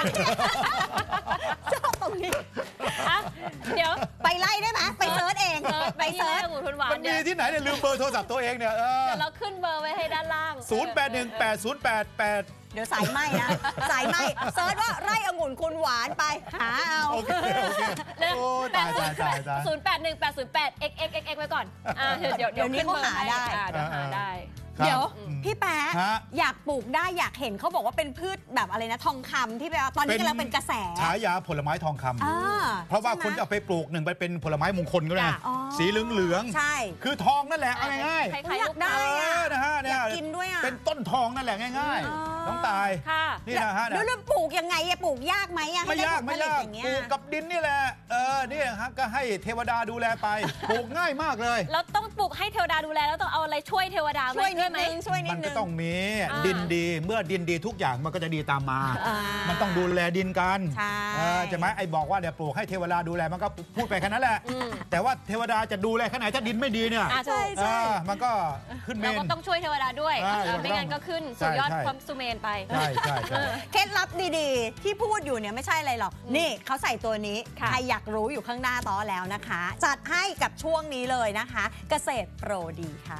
ชอบตรงนี้เดี๋ยวไปไล่ได้ไหมไปเซิร์ชเองไปเซิร์ชองุ่นคุณหวานมันมีที่ไหนเนี่ยลืมเบอร์โทรศัพท์ตัวเองเนี่ยเดี๋ยวเราขึ้นเบอร์ไว้ให้ด้านล่าง 08180888 เดี๋ยวสายไหมนะสายไหมเซิร์ชว่าไร่องุ่นคุณหวานไปหาเอาโอเคโอ้ตาย 081808xxx ไว้ก่อนเดี๋ยวนี้เขาหาได้เดี๋ยวพี่แป๊ะอยากปลูกได้อยากเห็นเขาบอกว่าเป็นพืชแบบอะไรนะทองคำที่ตอนนี้กำลังเป็นกระแสฉายาผลไม้ทองคำเพราะว่าคนจะเอาไปปลูกหนึ่งไปเป็นผลไม้มงคลก็ได้สีเหลืองใช่คือทองนั่นแหละง่ายๆอยากได้นะฮะอยากกินด้วยเป็นต้นทองนั่นแหละง่ายๆน้องตายนี่นะฮะแล้วปลูกยังไงปลูกยากไหมไม่ยากปลูกกับดินนี่แหละนี่ฮะก็ให้เทวดาดูแลไปปลูกง่ายมากเลยแล้วต้องปลูกให้เทวดาดูแลแล้วต้องเอาอะไรช่วยเทวดาช่วยนิดนึงมันก็ต้องมีดินดีเมื่อดินดีทุกอย่างมันก็จะดีตามมามันต้องดูแลดินกันใช่ไหมไอ้บอกว่าเดี๋ยวปลูกให้เทวดาดูแลมันก็พูดไปแค่นั้นแหละแต่ว่าเทวดาจะดูแลแค่ไหนถ้าดินไม่ดีเนี่ยมันก็ขึ้นเมนเราก็ต้องช่วยเทวดาด้วยไม่งั้นก็ขึ้นสู่ยอดความสุเมนไปใช่เคล็ดลับดีๆที่พูดอยู่เนี่ยไม่ใช่อะไรหรอกนี่เขาใส่ตัวนี้ใครอยากรู้อยู่ข้างหน้าต่อแล้วนะคะจัดให้กับช่วงนี้เลยนะคะเกษตรโปรดีค่ะ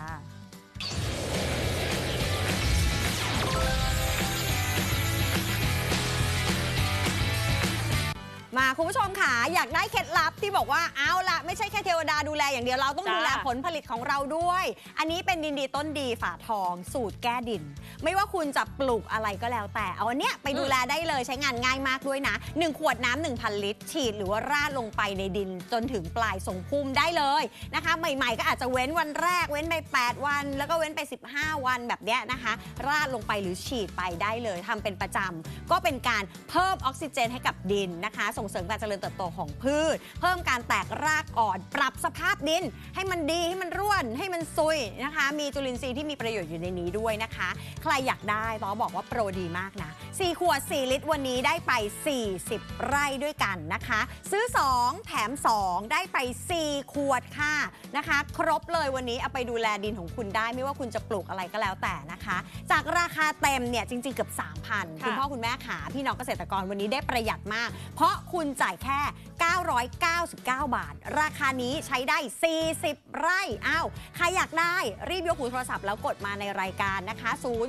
มาคุณผู้ชมค่ะอยากได้เคล็ดลับที่บอกว่าเอาละไม่ใช่แค่เทวดาดูแลอย่างเดียวเราต้องดูแลผลผลิตของเราด้วยอันนี้เป็นดินดีต้นดีฝาทองสูตรแก้ดินไม่ว่าคุณจะปลูกอะไรก็แล้วแต่เอาอันเนี้ยไปดูแลได้เลยใช้งานง่ายมากด้วยนะ1ขวดน้ำ 1,000 ลิตรฉีดหรือว่าราดลงไปในดินจนถึงปลายทรงพุ่มได้เลยนะคะใหม่ๆก็อาจจะเว้นวันแรกเว้นไป8วันแล้วก็เว้นไป15วันแบบเนี้ยนะคะราดลงไปหรือฉีดไปได้เลยทำเป็นประจำก็เป็นการเพิ่มออกซิเจนให้กับดินนะคะส่งเสริมการเจริญเติบโตของพืชเพิ่มการแตกรากอ่อนปรับสภาพดินให้มันดีให้มันร่วนให้มันซุยนะคะมีจุลินทรีย์ที่มีประโยชน์อยู่ในนี้ด้วยนะคะใครอยากได้บอกว่าโปรดีมากนะ4ขวด4ลิตรวันนี้ได้ไป40ไร่ด้วยกันนะคะซื้อ2แถม2ได้ไป4ขวดค่ะนะคะครบเลยวันนี้เอาไปดูแลดินของคุณได้ไม่ว่าคุณจะปลูกอะไรก็แล้วแต่นะคะจากราคาเต็มเนี่ยจริงๆเกือบ 3,000 คุณพ่อคุณแม่ขาพี่น้องเกษตรกรวันนี้ได้ประหยัดมากเพราะคุณจ่ายแค่999 บาทราคานี้ใช้ได้40ไร่อ้าวใครอยากได้รีบยกหูโทรศัพท์แล้วกดมาในรายการนะคะ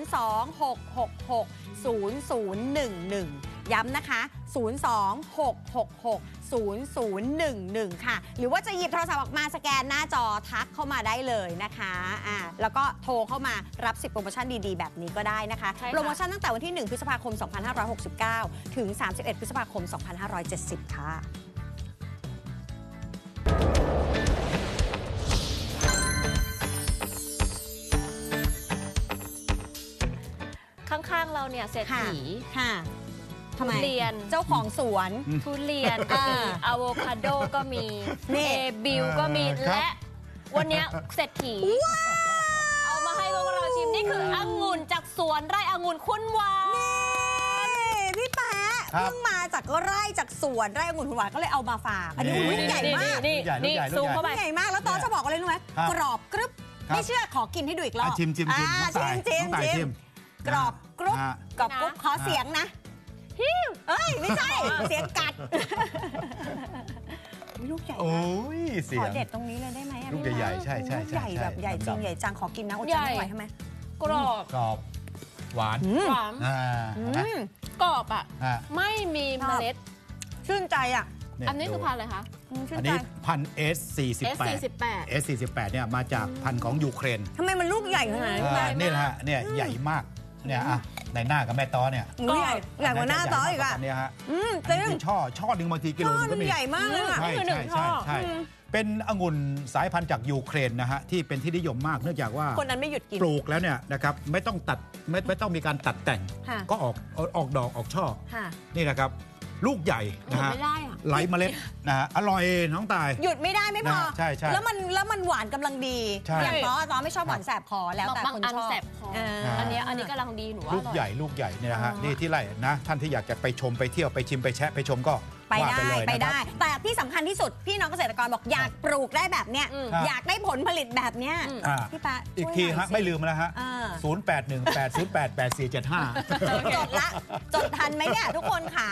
026660011ย้ำนะคะ026660011ค่ะหรือว่าจะหยิบโทรศัพท์ออกมาสแกนหน้าจอทักเข้ามาได้เลยนะคะแล้วก็โทรเข้ามารับ10โปรโมชั่นดีๆแบบนี้ก็ได้นะคะโปรโมชั่นตั้งแต่วันที่1พฤษภาคม2569ถึง31พฤษภาคม2570ค่ะข้างๆเราเนี่ยเศรษฐีทุเรียนเจ้าของสวนทุเรียนก็มีอะโวคาโดก็มีเอบิลก็มีและวันนี้เศรษฐีเอามาให้พวกเราชิมนี่คือองุ่นจากสวนไร่องุ่นคุณหวานพี่แป๊ะเพิ่งมาจากไร่จากสวนไร่องุ่นคุณหวานก็เลยเอามาฝากอันนี้ลูกใหญ่มากนี่ซูมเข้าไปใหญ่มากแล้วตอนจะบอกอะไรรู้ไหมกรอบกรึบไม่เชื่อขอกินให้ดูอีกรอบชิมกรอบกรุบกรอบกรุบขอเสียงนะเอ้ยไม่ใช่เสียงกัดลูกใหญ่โอ้ยเสียงขอเด็ดตรงนี้เลยได้ไหมลูกใหญ่ใช่ใหญ่แบบใหญ่จริงใหญ่จังขอกินนะอดใจไม่ไหวทำไมกรอบหวานกรอบอ่ะไม่มีเมล็ดชื่นใจอ่ะอันนี้คือพันธุ์อะไรคะอันนี้พันธุ์ S48 เนี่ยมาจากพันธุ์ของยูเครนทำไมมันลูกใหญ่ขนาดนี้นี่แหละเนี่ยใหญ่มากเนี่ยในหน้ากับแม่ต้อเนี่ยใหญ่กว่าหน้าต้ออีกอ่ะเนี่ยฮะจริงช่อหนึ่งบางทีกิโลนึงก็มีใหญ่มากเลยใช่เป็นองุ่นสายพันธุ์จากยูเครนนะฮะที่เป็นที่นิยมมากเนื่องจากว่าคนนั้นไม่หยุดกินปลูกแล้วเนี่ยนะครับไม่ต้องตัดไม่ต้องมีการตัดแต่งก็ออกดอกออกช่อนี่นะครับลูกใหญ่นะฮะไหลเมล็ดนะฮะอร่อยน้องตายหยุดไม่ได้ไม่พอใช่แล้วมันหวานกำลังดีอย่างต้อไม่ชอบหวานแสบคอแล้วแต่คนชอบอันนี้กำลังดีหนูว่าลูกใหญ่เนี่ยนะฮะนี่ที่ไร่นะท่านที่อยากจะไปชมไปเที่ยวไปชิมไปแชะไปชมก็ไปได้แต่ที่สำคัญที่สุดพี่น้องเกษตรกรบอกอยากปลูกได้แบบเนี้ยอยากได้ผลผลิตแบบเนี้ยพี่ปะอีกทีฮะไม่ลืมนะฮะ0818088475 จดทันไหมเนี่ยทุกคนค่ะ